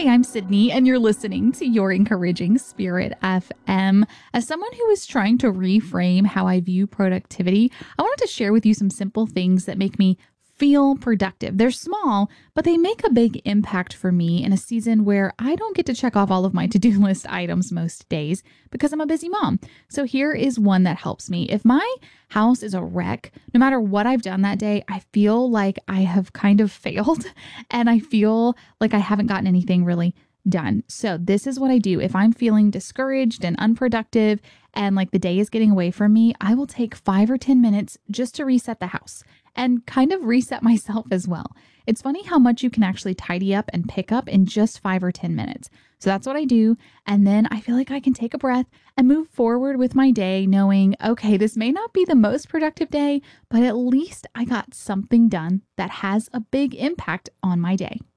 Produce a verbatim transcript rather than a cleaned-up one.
Hey, I'm Sydney, and you're listening to Your Encouraging Spirit F M. As someone who is trying to reframe how I view productivity, I wanted to share with you some simple things that make me feel productive. They're small, but they make a big impact for me in a season where I don't get to check off all of my to-do list items most days because I'm a busy mom. So here is one that helps me. If my house is a wreck, no matter what I've done that day, I feel like I have kind of failed and I feel like I haven't gotten anything really done. So this is what I do. If I'm feeling discouraged and unproductive and like the day is getting away from me, I will take five or ten minutes just to reset the house and kind of reset myself as well. It's funny how much you can actually tidy up and pick up in just five or ten minutes. So that's what I do. And then I feel like I can take a breath and move forward with my day knowing, okay, this may not be the most productive day, but at least I got something done that has a big impact on my day.